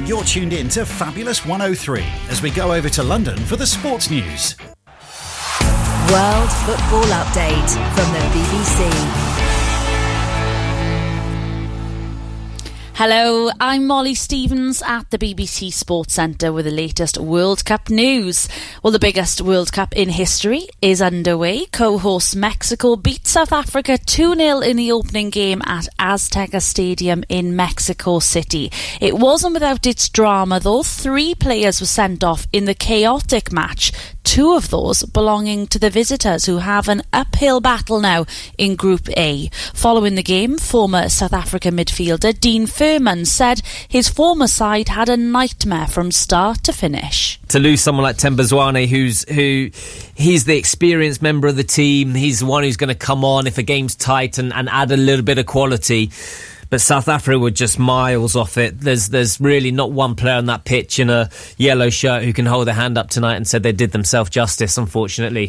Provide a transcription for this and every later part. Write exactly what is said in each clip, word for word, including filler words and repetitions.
You're tuned in to Fabulous one oh three as we go over to London for the sports news. World Football Update from the B B C. Hello, I'm Molly Stevens at the B B C Sports Centre with the latest World Cup news. Well, the biggest World Cup in history is underway. Co-host Mexico beat South Africa two nil in the opening game at Azteca Stadium in Mexico City. It wasn't without its drama though. Three players were sent off in the chaotic match, two of those belonging to the visitors, who have an uphill battle now in Group A. Following the game, former South Africa midfielder Dean Furman said his former side had a nightmare from start to finish. To lose someone like Themba Zwane, who's who, he's the experienced member of the team. He's the one who's going to come on if a game's tight and, and add a little bit of quality. But South Africa were just miles off it. There's there's really not one player on that pitch in a yellow shirt who can hold their hand up tonight and said they did themselves justice, unfortunately.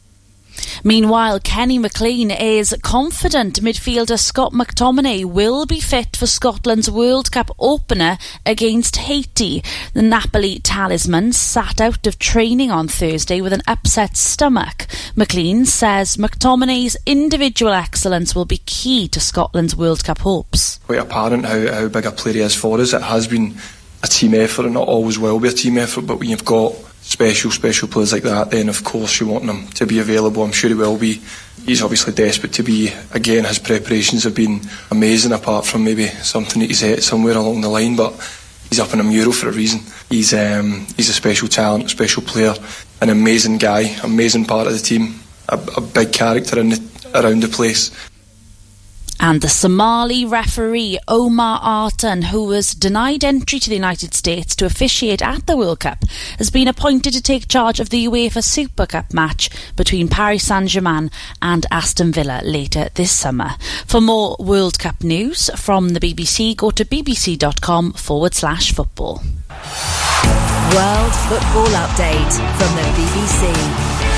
Meanwhile, Kenny McLean is confident midfielder Scott McTominay will be fit for Scotland's World Cup opener against Haiti. The Napoli talisman sat out of training on Thursday with an upset stomach. McLean says McTominay's individual excellence will be key to Scotland's World Cup hopes. Quite apparent how, how big a player he is for us. It has been a team effort, and not always will be a team effort, but when you've got special, special players like that, then of course you want them to be available. I'm sure he will be. He's obviously desperate to be. Again, his preparations have been amazing, apart from maybe something that he's hit somewhere along the line, but he's up in a mural for a reason. He's um, he's a special talent, a special player, an amazing guy, amazing part of the team, a, a big character in the, around the place. And the Somali referee Omar Artan, who was denied entry to the United States to officiate at the World Cup, has been appointed to take charge of the UEFA Super Cup match between Paris Saint-Germain and Aston Villa later this summer. For more World Cup news from the B B C, go to bbc.com forward slash football. World Football Update from the B B C.